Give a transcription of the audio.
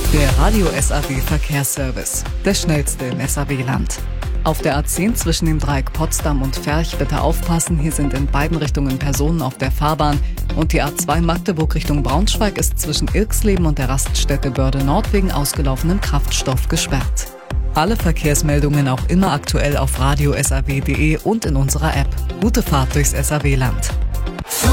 Der Radio SAW Verkehrsservice, der schnellste im SAW-Land. Auf der A10 zwischen dem Dreieck Potsdam und Ferch bitte aufpassen, hier sind in beiden Richtungen Personen auf der Fahrbahn und die A2 Magdeburg Richtung Braunschweig ist zwischen Irksleben und der Raststätte Börde Nord wegen ausgelaufenem Kraftstoff gesperrt. Alle Verkehrsmeldungen auch immer aktuell auf radiosaw.de und in unserer App. Gute Fahrt durchs SAW-Land.